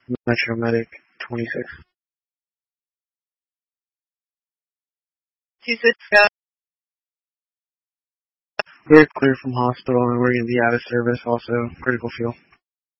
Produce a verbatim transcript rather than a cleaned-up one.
Metro Medic twenty-six. two six, yeah. We're clear from hospital and we're going to be out of service also, critical fuel.